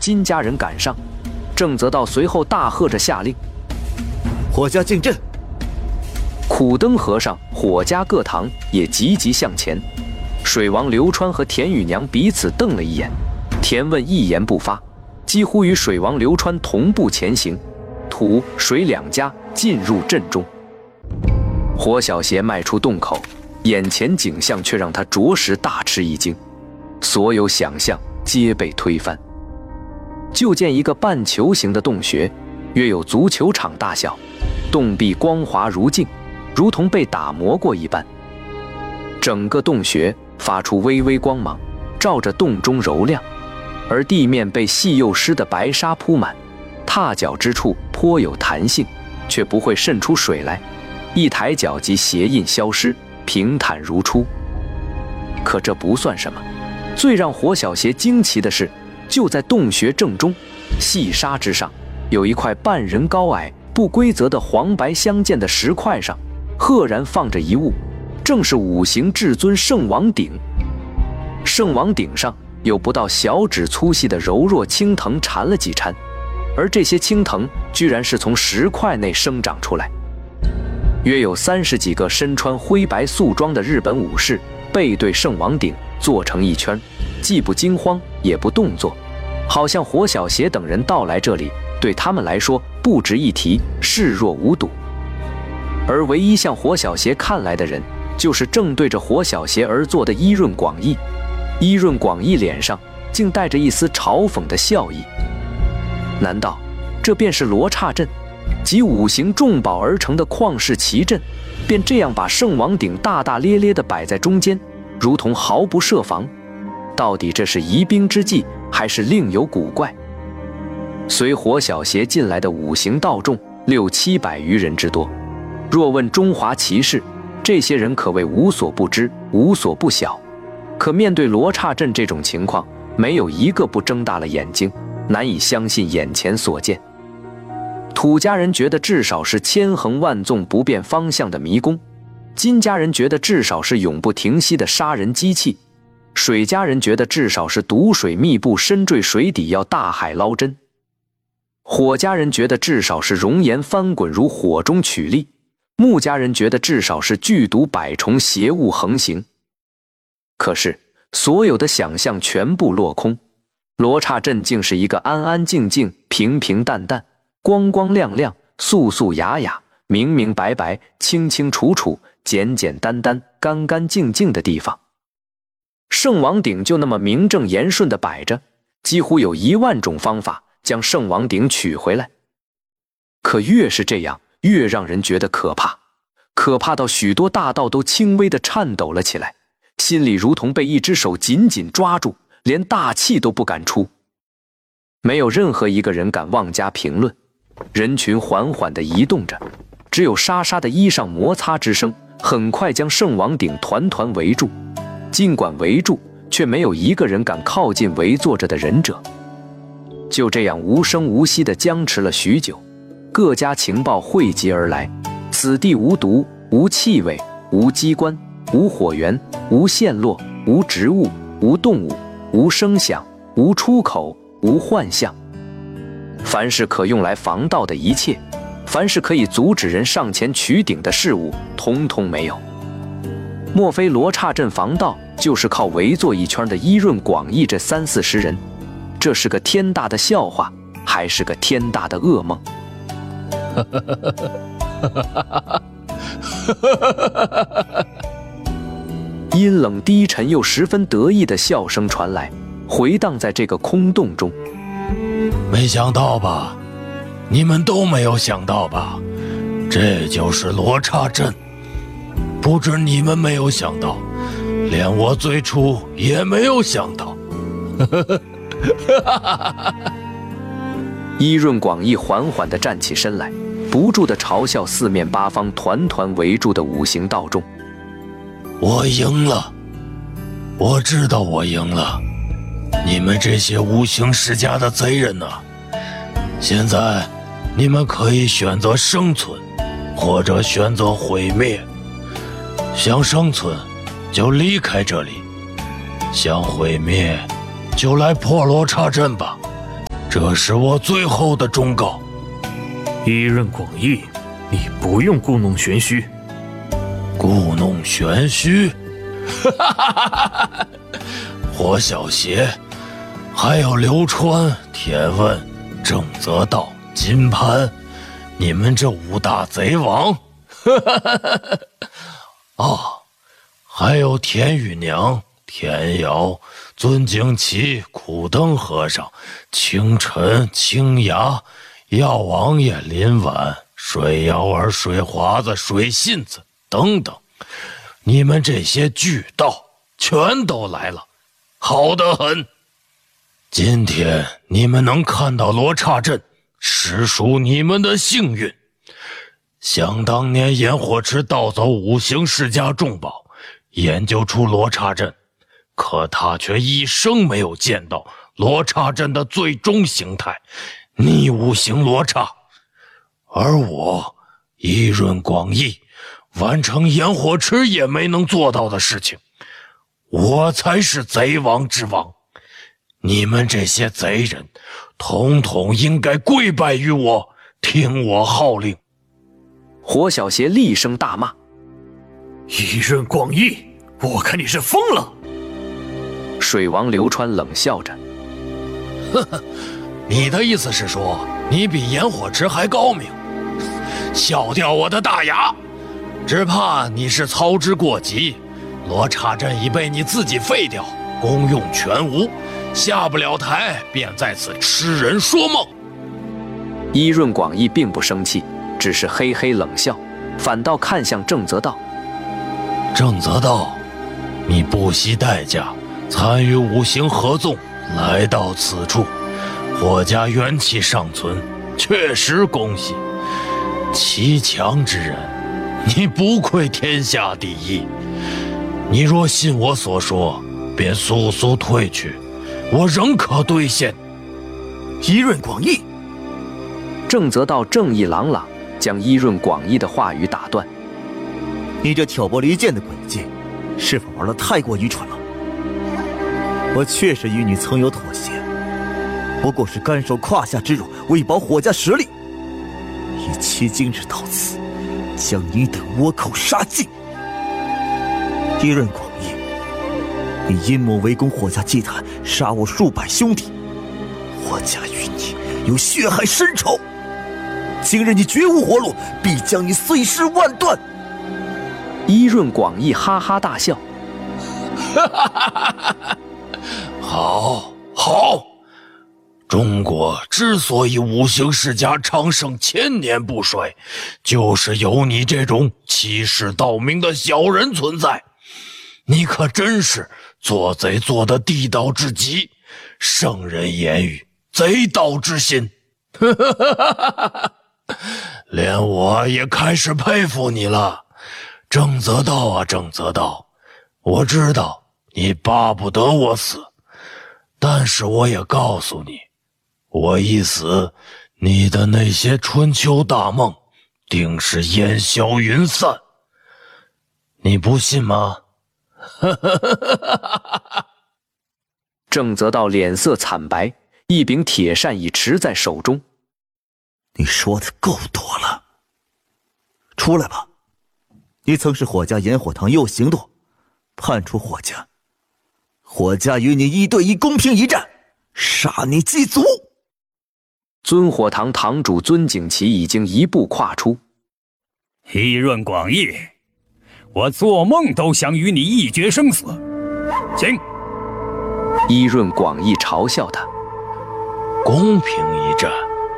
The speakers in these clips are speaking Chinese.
金家人赶上，郑则道随后大喝着下令： 火家进阵！ 苦灯和尚、火家各堂也急急向前。水王刘川和田雨娘彼此瞪了一眼，田问一言不发，几乎与水王刘川同步前行。土、水两家进入阵中。火小邪迈出洞口，眼前景象却让他着实大吃一惊，所有想象皆被推翻。就见一个半球形的洞穴，约有足球场大小，洞壁光滑如镜，如同被打磨过一般。整个洞穴发出微微光芒，照着洞中柔亮，而地面被细又湿的白沙铺满，踏脚之处颇有弹性，却不会渗出水来，一抬脚即鞋印消失，平坦如初。可这不算什么，最让火小邪惊奇的是，就在洞穴正中，细沙之上有一块半人高矮、不规则的黄白相间的石块上，赫然放着一物，正是五行至尊圣王鼎。圣王鼎上有不到小指粗细的柔弱青藤缠了几缠，而这些青藤居然是从石块内生长出来。约有30几个身穿灰白素装的日本武士背对圣王鼎坐成一圈，既不惊慌也不动作，好像火小邪等人到来这里对他们来说不值一提，视若无睹。而唯一向火小邪看来的人，就是正对着火小邪而坐的伊润广义。伊润广义脸上竟带着一丝嘲讽的笑意。难道这便是罗刹阵，集五行重宝而成的旷世奇阵，便这样把圣王鼎大大咧咧地摆在中间，如同毫不设防？到底这是疑兵之计，还是另有古怪？随火小邪进来的五行道众600、700余人之多，若问中华骑士，这些人可谓无所不知，无所不晓。可面对罗刹阵这种情况，没有一个不睁大了眼睛，难以相信眼前所见。土家人觉得至少是千横万纵不变方向的迷宫，金家人觉得至少是永不停息的杀人机器，水家人觉得至少是毒水密布深坠水底要大海捞针，火家人觉得至少是熔岩翻滚如火中取栗，木家人觉得至少是剧毒百虫邪物横行。可是所有的想象全部落空，罗刹阵竟是一个安安静静、平平淡淡、光光亮亮、素素雅雅、明明白白、清清楚楚、简简单单、干干净净的地方。圣王鼎就那么名正言顺地摆着，几乎有10000种方法将圣王鼎取回来。可越是这样，越让人觉得可怕，可怕到许多大道都轻微地颤抖了起来，心里如同被一只手紧紧抓住，连大气都不敢出。没有任何一个人敢妄加评论，人群缓缓地移动着，只有沙沙的衣裳摩擦之声很快将圣王鼎团团围住。尽管围住，却没有一个人敢靠近围坐着的忍者。就这样无声无息地僵持了许久，各家情报汇集而来，此地无毒，无气味，无机关，无火源，无陷落，无植物，无动物，无声响，无出口，无幻象。凡是可用来防盗的一切，凡是可以阻止人上前取鼎的事物，统统没有。莫非罗刹阵防盗就是靠围坐一圈的伊润广义这30-40人？这是个天大的笑话，还是个天大的噩梦？阴冷低沉又十分得意的笑声传来，回荡在这个空洞中。 没想到吧？你们都没有想到吧？这就是罗刹阵。不止你们没有想到，连我最初也没有想到。 伊润广义缓缓地站起身来，不住地嘲笑四面八方团团围住的五行道众。 我赢了，我知道我赢了，你们这些无形世家的贼人啊！现在你们可以选择生存，或者选择毁灭。想生存就离开这里，想毁灭就来破罗刹阵吧。 这是我最后的忠告。 一任广义，你不用故弄玄虚。 故弄玄虚？火小邪，还有刘川、铁问、郑则道、金潘，你们这5大贼王。哦，还有田雨娘、田瑶、尊景琦、苦灯和尚、清晨、青崖、药王爷、林婉、水瑶儿、水华子、水信子等等，你们这些巨盗全都来了，好得很。今天你们能看到罗刹阵，实属你们的幸运。想当年焰火池盗走5行世家重宝，研究出罗刹阵，可他却一生没有见到罗刹阵的最终形态——逆5行罗刹。而我一润广义，完成焰火池也没能做到的事情，我才是贼王之王。你们这些贼人，统统应该跪拜于我，听我号令。 火小邪厉声大骂： 一任广义，我看你是疯了！ 水王刘川冷笑着： 呵呵，你的意思是说，你比焰火池还高明？笑掉我的大牙！只怕你是操之过急，罗刹阵已被你自己废掉，功用全无，下不了台，便在此痴人说梦。 一润广义并不生气，只是嘿嘿冷笑，反倒看向郑则道： 郑则道，你不惜代价参与5行合纵，来到此处，火家元气尚存，确实恭喜。其强之人，你不愧天下第一。你若信我所说，便速速退去，我仍可兑现。 一润广义。 郑则道正义朗朗，将一润广义的话语打断： 你这挑拨离间的诡计，是否玩得太过愚蠢了？我确实与你曾有妥协，不过是甘受胯下之辱，为保火家实力，以期今日到此，将你等倭寇杀尽。一润广义，你阴谋围攻火家祭坛，杀我数百兄弟，火家与你有血海深仇。今日你绝无活路，必将你碎尸万段。 一润广义哈哈大笑： 好，好！中国之所以5行世家昌盛1000年不衰，就是有你这种欺世盗名的小人存在。你可真是做贼做得地道至极，圣人言语，贼盗之心。连我也开始佩服你了，郑则道啊，郑则道，我知道你巴不得我死，但是我也告诉你，我一死，你的那些春秋大梦定是烟消云散。你不信吗？ 郑则道脸色惨白，一柄铁扇已持在手中。 你说的够多了，出来吧！你曾是火家炎火堂右行动，叛出火家，火家与你1对1公平一战，杀你祭祖！ 尊火堂堂主尊景琦已经一步跨出。 一润广义，我做梦都想与你一决生死。请。 一润广义嘲笑他： 公平一战。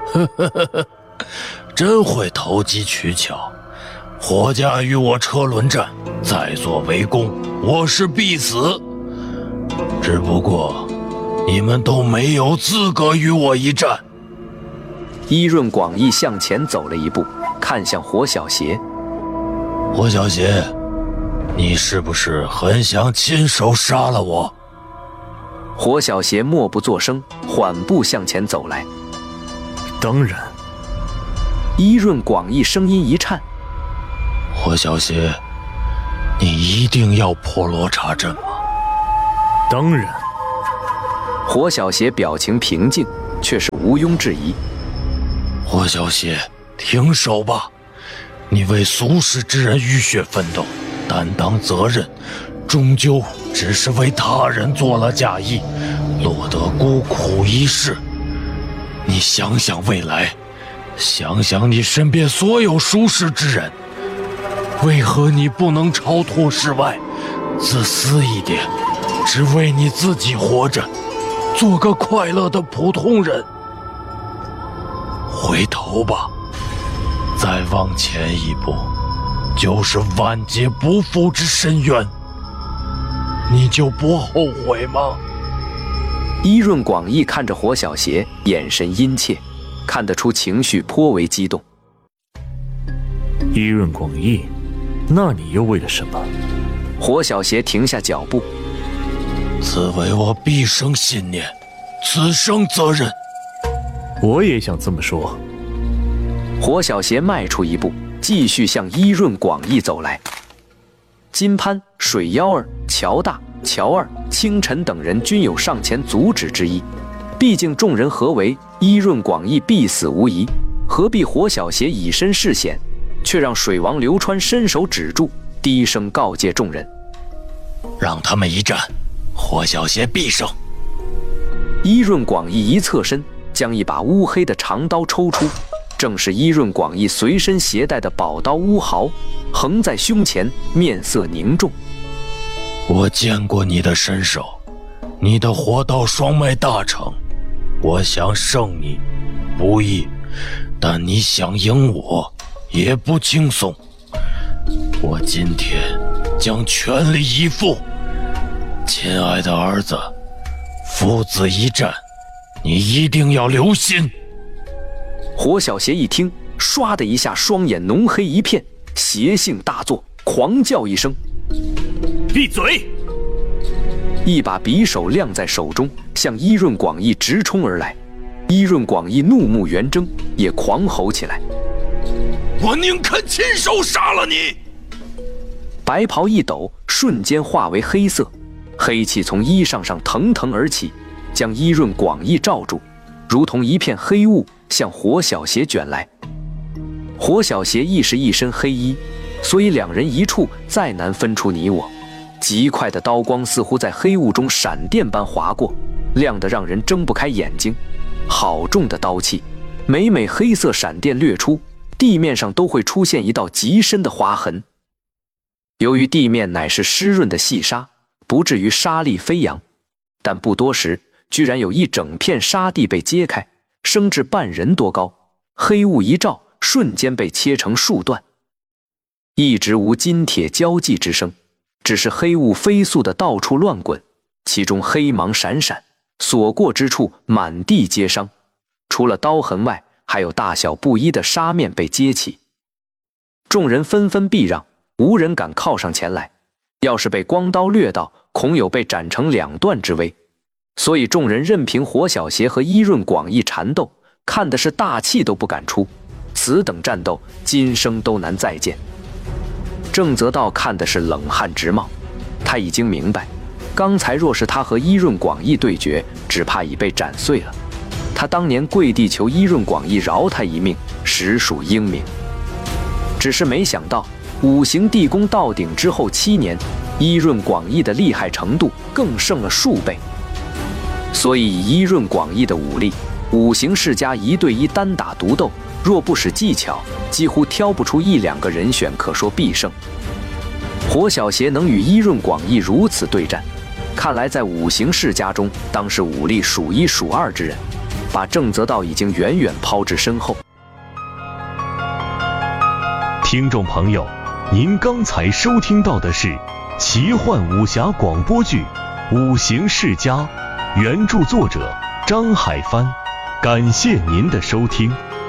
真会投机取巧。火家与我车轮战，再做围攻，我是必死。只不过你们都没有资格与我一战。 一润广义向前走了一步，看向火小邪： 火小邪，你是不是很想亲手杀了我？ 火小邪默不作声，缓步向前走来。 当然。 一润广义声音一颤： 火小邪，你一定要破罗刹阵吗？ 当然。 火小邪表情平静， 却是毋庸置疑。 霍小邪，停手吧！你为俗世之人浴血奋斗，担当责任，终究只是为他人做了嫁衣，落得孤苦一世。你想想未来，想想你身边所有熟识之人，为何你不能超脱世外，自私一点，只为你自己活着，做个快乐的普通人？回头吧，再往前一步，就是万劫不复之深渊，你就不后悔吗？ 伊润广义看着火小邪，眼神殷切，看得出情绪颇为激动。 伊润广义，那你又为了什么？ 火小邪停下脚步， 此为我毕生信念，此生责任。 我也想这么说。 火小邪迈出一步，继续向伊润广义走来。金潘、水妖儿、乔大、乔二、清晨等人均有上前阻止之意，毕竟众人合围，伊润广义必死无疑，何必火小邪以身试险？却让水王流川伸手止住，低声告诫众人： 让他们一战，火小邪必胜。 伊润广义一侧身，将一把乌黑的长刀抽出，正是伊润广义随身携带的宝刀乌毫，横在胸前，面色凝重。 我见过你的身手，你的火道双脉大成，我想胜你不易，但你想赢我也不轻松。我今天将全力以赴，亲爱的儿子，父子一战，你一定要留心。 火小邪一听，唰的一下，双眼浓黑一片，邪性大作，狂叫一声： 闭嘴！ 一把匕首亮在手中，向伊润广义直冲而来。伊润广义怒目圆睁，也狂吼起来： 我宁肯亲手杀了你！ 白袍一抖，瞬间化为黑色，黑气从衣裳上腾腾而起，将伊润广义罩住，如同一片黑雾向火小邪卷来。火小邪亦是一身黑衣，所以两人一处再难分出你我。极快的刀光似乎在黑雾中闪电般划过，亮得让人睁不开眼睛。好重的刀气，每每黑色闪电掠出，地面上都会出现一道极深的划痕。由于地面乃是湿润的细沙，不至于沙粒飞扬，但不多时，居然有一整片沙地被揭开，升至半人多高，黑雾一照，瞬间被切成数段。一直无金铁交际之声，只是黑雾飞速的到处乱滚，其中黑芒闪闪，所过之处满地皆伤，除了刀痕外，还有大小不一的沙面被揭起。众人纷纷避让，无人敢靠上前来，要是被光刀掠到，恐有被斩成两段之危。所以众人任凭火小邪和伊润广义缠斗，看的是大气都不敢出。此等战斗，今生都难再见。郑则道看的是冷汗直冒，他已经明白，刚才若是他和伊润广义对决，只怕已被斩碎了。他当年跪地求伊润广义饶他一命，实属英明。只是没想到，五行地宫到顶之后7年，伊润广义的厉害程度更胜了数倍。所以以伊润广义的武力，五行世家1对1单打独斗，若不使技巧，几乎挑不出1-2个人选可说必胜。火小邪能与伊润广义如此对战，看来在五行世家中当是武力数1数2之人，把郑则道已经远远抛至身后。 听众朋友，您刚才收听到的是奇幻武侠广播剧《五行世家》，原著作者张海帆，感谢您的收听。